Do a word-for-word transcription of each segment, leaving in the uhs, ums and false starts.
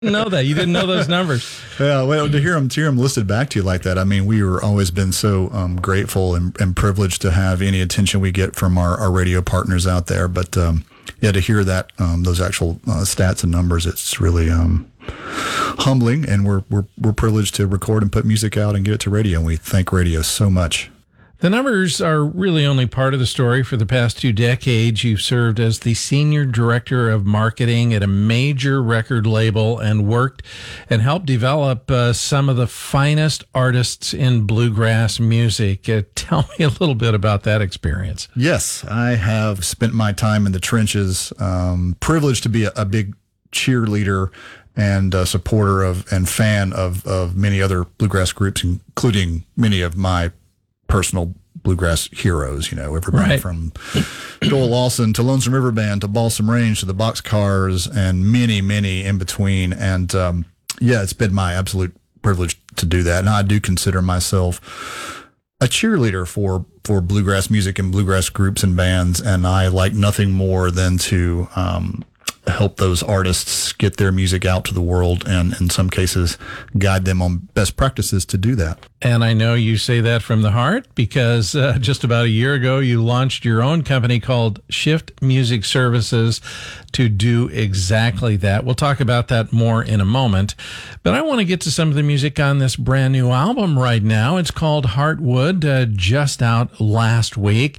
know that. You didn't know those numbers. Yeah, well, to hear them, to hear them listed back to you like that, I mean, we were always been so um, grateful and, and privileged to have any attention we get from our, our radio partners out there. But um, yeah, to hear that, um, those actual uh, stats and numbers, it's really um, humbling, and we're, we're, we're privileged to record and put music out and get it to radio, and we thank radio so much. The numbers are really only part of the story. For the past two decades, you've served as the senior director of marketing at a major record label and worked and helped develop uh, some of the finest artists in bluegrass music. Uh, tell me a little bit about that experience. Yes, I have spent my time in the trenches, um, privileged to be a, a big cheerleader and a supporter of and fan of, of many other bluegrass groups, including many of my personal bluegrass heroes, you know, everybody right. from Joel Lawson to Lonesome River Band to Balsam Range to the Boxcars and many, many in between. And um, yeah, it's been my absolute privilege to do that. And I do consider myself a cheerleader for, for bluegrass music and bluegrass groups and bands. And I like nothing more than to um, help those artists get their music out to the world, and in some cases guide them on best practices to do that. And I know you say that from the heart, because uh, just about a year ago you launched your own company called Shift Music Services to do exactly that. We'll talk about that more in a moment, but I want to get to some of the music on this brand new album right now. It's called Heartwood, uh, just out last week.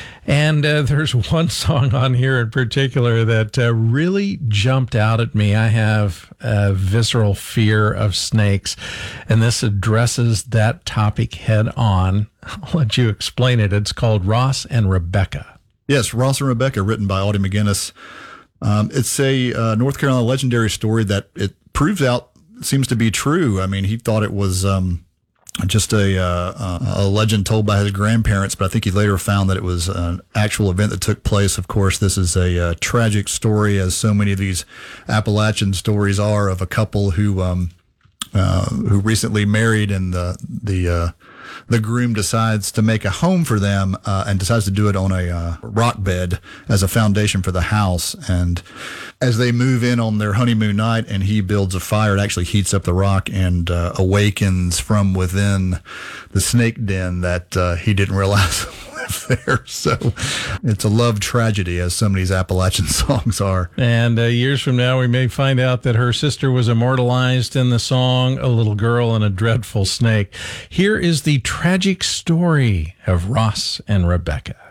And uh, there's one song on here in particular that uh, really jumped out at me. I have a visceral fear of snakes, and this addresses that topic head on. I'll let you explain it. It's called Ross and Rebecca. Yes, Ross and Rebecca, written by Audie McGinnis. Um, it's a uh, North Carolina legendary story that it proves out seems to be true. I mean, he thought it was um, just a, uh, a legend told by his grandparents, but I think he later found that it was an actual event that took place. Of course, this is a, uh tragic story, as so many of these Appalachian stories are, of a couple who um, uh, who recently married, and the the uh, the groom decides to make a home for them uh, and decides to do it on a uh, rock bed as a foundation for the house. And as they move in on their honeymoon night and he builds a fire, it actually heats up the rock and uh, awakens from within the snake den that uh, he didn't realize lived there. So it's a love tragedy, as some of these Appalachian songs are. And uh, years from now, we may find out that her sister was immortalized in the song A Little Girl and a Dreadful Snake. Here is the tragic story of Ross and Rebecca.